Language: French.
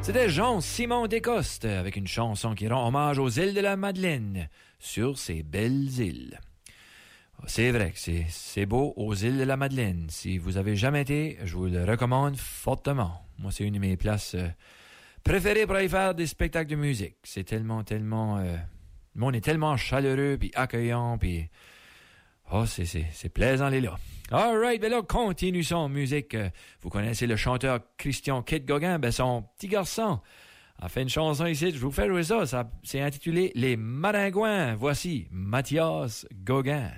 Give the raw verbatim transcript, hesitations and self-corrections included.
C'était Jean-Simon Descostes avec une chanson qui rend hommage aux îles de la Madeleine, sur ces belles îles. C'est vrai que c'est, c'est beau aux îles de la Madeleine. Si vous avez jamais été, je vous le recommande fortement. Moi, c'est une de mes places euh, préférées pour aller faire des spectacles de musique. C'est tellement, tellement... Euh, le monde est tellement chaleureux, puis accueillant, puis... Oh, c'est, c'est, c'est plaisant, les là. All right, ben là, continuons en musique. Vous connaissez le chanteur Christian Kid Gauguin, ben son petit garçon a fait une chanson ici, je vous fais jouer ça, ça c'est intitulé « Les Maringouins ». Voici Mathias Gauguin.